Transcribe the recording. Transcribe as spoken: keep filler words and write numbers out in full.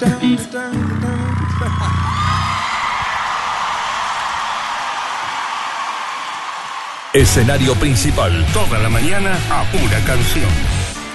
Escenario principal, toda la mañana a pura canción.